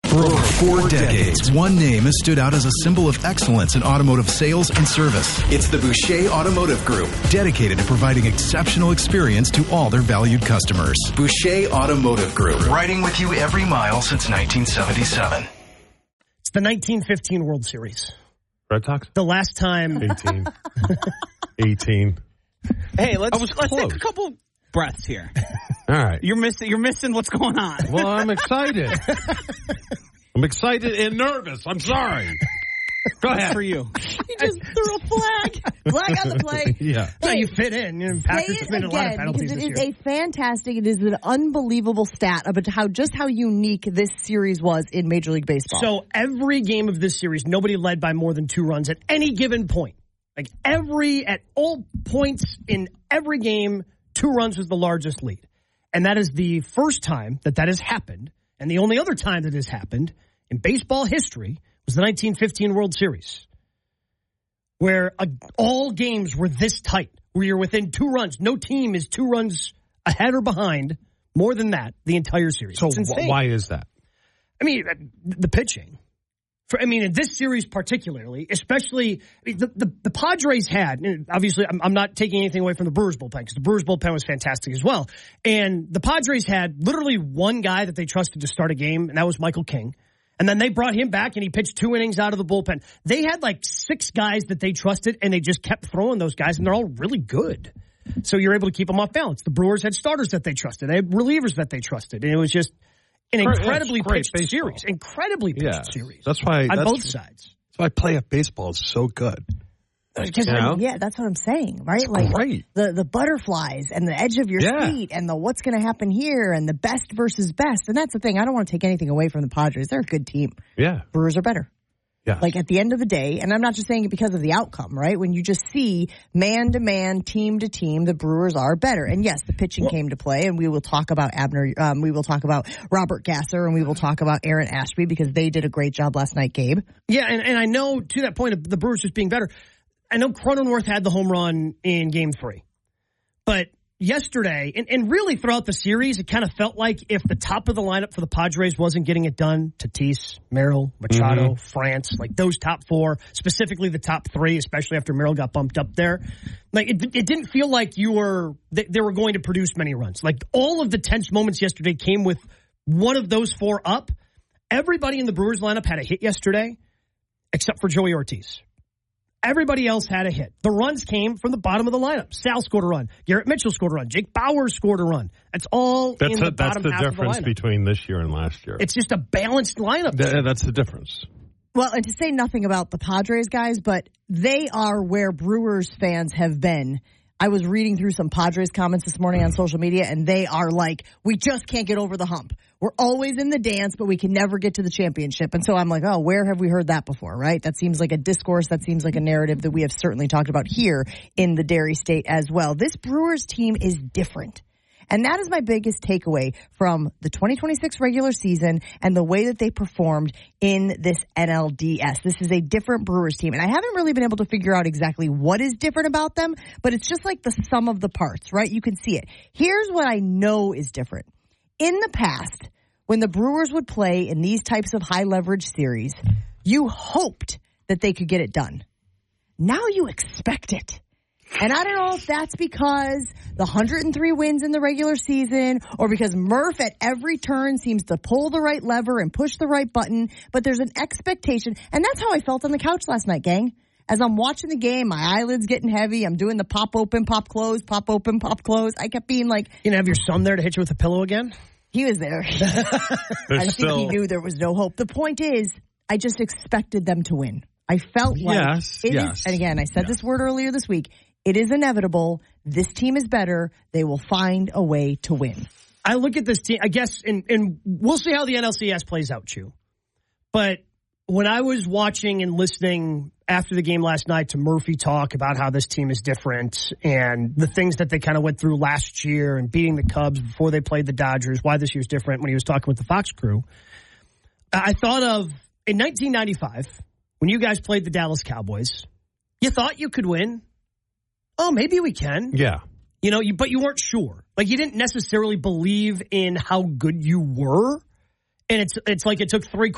For over 4 decades, one name has stood out as a symbol of excellence in automotive sales and service. It's the Boucher Automotive Group, dedicated to providing exceptional experience to all their valued customers. Boucher Automotive Group, riding with you every mile since 1977. It's the 1915 World Series. Red Sox? The last time. 18. Hey, let's take a couple breaths here. All right. You're missing what's going on. Well, I'm excited. I'm excited and nervous. I'm sorry. Go ahead. For you. You just threw a flag. Flag on the play. Yeah. No, you fit in. And Packers have made a lot of penalties this year. It is an unbelievable stat about how unique this series was in Major League Baseball. So every game of this series, nobody led by more than 2 runs at any given point. At all points in every game, 2 runs was the largest lead. And that is the first time that has happened. And the only other time that has happened in baseball history was the 1915 World Series, where all games were this tight, where you're within 2 runs. No team is 2 runs ahead or behind more than that the entire series. So why is that? I mean, the pitching. In this series particularly, especially the Padres had, and obviously I'm not taking anything away from the Brewers bullpen because the Brewers bullpen was fantastic as well. And the Padres had literally one guy that they trusted to start a game, and that was Michael King. And then they brought him back, and he pitched 2 innings out of the bullpen. They had 6 guys that they trusted, and they just kept throwing those guys, and they're all really good. So you're able to keep them off balance. The Brewers had starters that they trusted. They had relievers that they trusted. And it was just an incredibly pitched series. Incredibly pitched series. That's why on both sides. That's why play-up baseball is so good. Because that's what I'm saying, right? It's great. The butterflies and the edge of your seat and the what's going to happen here and the best versus best. And that's the thing. I don't want to take anything away from the Padres. They're a good team. Yeah. Brewers are better. Yeah. At the end of the day, and I'm not just saying it because of the outcome, right? When you just see man to man, team to team, the Brewers are better. And yes, the pitching came to play, and we will talk about we will talk about Robert Gasser, and we will talk about Aaron Ashby because they did a great job last night, Gabe. Yeah, and I know to that point of the Brewers just being better, I know Cronenworth had the home run in Game 3. But yesterday, and really throughout the series, it kind of felt like if the top of the lineup for the Padres wasn't getting it done, Tatis, Merrill, Machado, France, those top 4, specifically the top 3, especially after Merrill got bumped up there, it didn't feel like they were going to produce many runs. All of the tense moments yesterday came with one of those 4 up. Everybody in the Brewers lineup had a hit yesterday, except for Joey Ortiz. Everybody else had a hit. The runs came from the bottom of the lineup. Sal scored a run. Garrett Mitchell scored a run. Jake Bauer scored a run. That's all in the bottom half of the lineup. That's the difference between this year and last year. It's just a balanced lineup. That's the difference. Well, and to say nothing about the Padres guys, but they are where Brewers fans have been. I was reading through some Padres comments this morning on social media, and they are we just can't get over the hump. We're always in the dance, but we can never get to the championship. And so I'm like, where have we heard that before, right? That seems like a discourse. That seems like a narrative that we have certainly talked about here in the Dairy State as well. This Brewers team is different. And that is my biggest takeaway from the 2026 regular season and the way that they performed in this NLDS. This is a different Brewers team. And I haven't really been able to figure out exactly what is different about them, but it's just like the sum of the parts, right? You can see it. Here's what I know is different. In the past, when the Brewers would play in these types of high leverage series, you hoped that they could get it done. Now you expect it. And I don't know if that's because the 103 wins in the regular season or because Murph at every turn seems to pull the right lever and push the right button, but there's an expectation. And that's how I felt on the couch last night, gang. As I'm watching the game, my eyelids getting heavy. I'm doing the pop open, pop close, pop open, pop close. I kept being like... You have your son there to hit you with a pillow again? He was there. I think he knew there was no hope. The point is, I just expected them to win. I felt like it is, and again, I said this word earlier this week, it is inevitable. This team is better. They will find a way to win. I look at this team, I guess, and we'll see how the NLCS plays out, Chew. But when I was watching and listening after the game last night to Murphy talk about how this team is different and the things that they kind of went through last year and beating the Cubs before they played the Dodgers, why this year's different when he was talking with the Fox crew, I thought of in 1995, when you guys played the Dallas Cowboys, you thought you could win. Oh, maybe we can. Yeah. But you weren't sure. You didn't necessarily believe in how good you were. And it's like it took 3